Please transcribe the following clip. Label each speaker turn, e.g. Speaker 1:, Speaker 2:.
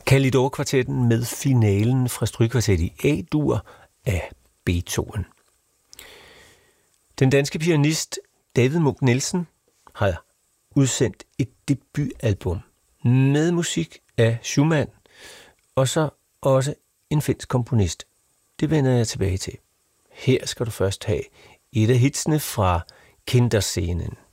Speaker 1: Kalidor-kvartetten med finalen fra strygekvartet i A-dur af Beethoven. Den danske pianist David Munk Nielsen har udsendt et debutalbum med musik af Schumann, og så også en finsk komponist. Det vender jeg tilbage til. Her skal du først have et af hitsene fra Kinderscenen.